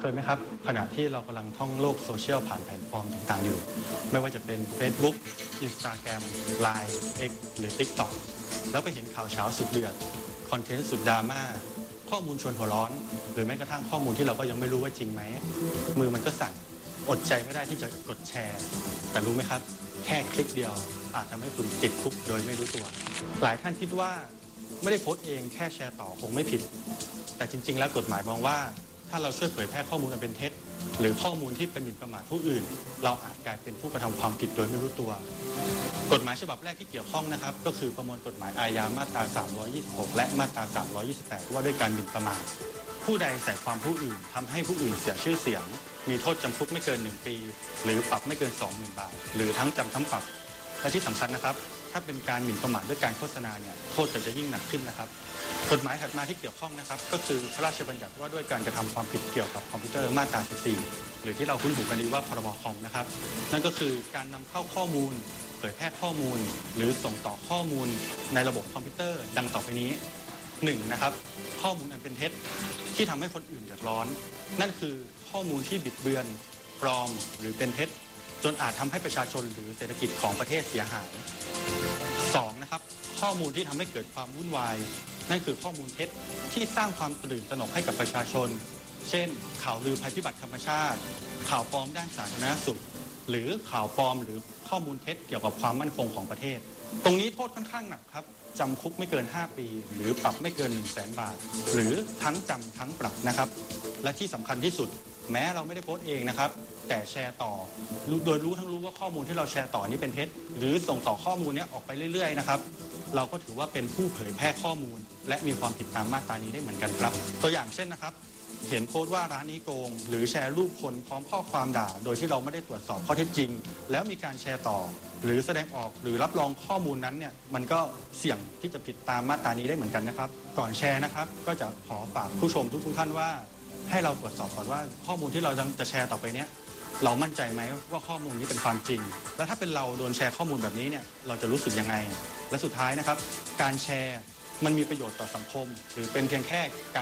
เคยไหมครับขณะที่เรากำลังท่องโลกโซเชียลผ่านแพลตฟอร์มต่างๆอยู่ไม่ว่าจะเป็น Facebook Instagram Line X หรือ TikTok แล้วไปเห็นข่าวเช้าสุดเดือดคอนเทนต์สุดดราม่าข้อมูลชวนหัวร้อนหรือแม้กระทั่งข้อมูลที่เราก็ยังไม่รู้ว่าจริงไหมมือมันก็สั่นอดใจไม่ได้ที่จะกดแชร์แต่รู้ไหมครับแค่คลิกเดียวอาจทำให้คุณติดคุกโดยไม่รู้ตัวหลายท่านคิดว่าไม่ได้โพสต์เองแค่แชร์ต่อคงไม่ผิดแต่จริงๆแล้วกฎหมายมองว่าถ้าเราช่วยเผยแพร่ข้อมูลอันเป็นเท็จหรือข้อมูลที่เป็นหมิ่นประมาทผู้อื่นเราอาจกลายเป็นผู้กระทำความผิดโดยไม่รู้ตัวกฎหมายฉบับแรกที่เกี่ยวข้องนะครับก็คือประมวลกฎหมายอาญามาตรา 326 และมาตรา 328 ว่าด้วยการหมิ่นประมาทผู้ใดใส่ความผู้อื่นทำให้ผู้อื่นเสียชื่อเสียงมีโทษจำคุกไม่เกิน1 ปีหรือปรับไม่เกิน 20,000 บาทหรือทั้งจำทั้งปรับและที่สำคัญนะครับถ้าเป็นการหมิ่นประมาทด้วยการโฆษณาเนี่ยโทษจะยิ่งหนักขึ้นนะครับกฎหมายถัดมาที่เกี่ยวข้องนะครับก็คือพระราชบัญญัติว่าด้วยการกระทำความผิดเกี่ยวกับคอมพิวเตอร์มาตรา 14 หรือที่เราคุ้นหูกันดีว่าพรบคอมนะครับนั่นก็คือการนำเข้าข้อมูลเผยแพร่ข้อมูลหรือส่งต่อข้อมูลในระบบคอมพิวเตอร์ดังต่อไปนี้1นะครับข้อมูลอันเป็นเท็จที่ทำให้คนอื่นเดือดร้อนนั่นคือข้อมูลที่บิดเบือนปลอมหรือเป็นเท็จจนอาจทำให้ประชาชนหรือเศรษฐกิจของประเทศเสียหาย2นะครับข้อมูลที่ทำให้เกิดความวุ่นวายนั่นคือข้อมูลเท็จที่สร้างความตื่นตระหนกให้กับประชาชนเช่นข่าวลือภัยพิบัติธรรมชาติข่าวปลอมด้านสาธารณสุขหรือข่าวปลอมหรือข้อมูลเท็จเกี่ยวกับความมั่นคงของประเทศตรงนี้โทษค่อนข้างหนักครับจำคุกไม่เกิน5 ปีหรือปรับไม่เกิน100,000 บาทหรือทั้งจำทั้งปรับนะครับและที่สำคัญที่สุดแม้เราไม่ได้โพสต์เองนะครับแต่แชร์ต่อโดยรู้ทั้งรู้ว่าข้อมูลที่เราแชร์ต่อนี้เป็นเท็จหรือส่งต่อข้อมูลนี้ออกไปเรื่อยๆนะครับเราก็ถือว่าเป็นผู้เผยแพร่ข้อมูลและมีความผิดตามมาตรานี้ได้เหมือนกันครับตัวอย่างเช่นนะครับเห็นโพสต์ว่าร้านนี้โกงหรือแชร์รูปคนพร้อมข้อความด่าโดยที่เราไม่ได้ตรวจสอบข้อเท็จจริงแล้วมีการแชร์ต่อหรือแสดงออกหรือรับรองข้อมูลนั้นเนี่ยมันก็เสี่ยงที่จะผิดตามมาตรานี้ได้เหมือนกันนะครับก่อนแชร์นะครับก็จะขอฝากผู้ชมทุกท่านว่าให้เราตรวจสอบก่อนว่าข้อมูลที่เราจะแชร์ต่อไปเนี้ยเรามั่นใจไหมว่าข้อมูลนี้เป็นความจริงแล้วถ้าเป็นเราโดนแชร์ข้อมูลแบบนี้เนี่ยเราจะรู้สึกยังไงและสุดท้ายนะครับการแชร์มันมีประโยชน์ต่อสังคมหรือเป็นเพียงแค่การ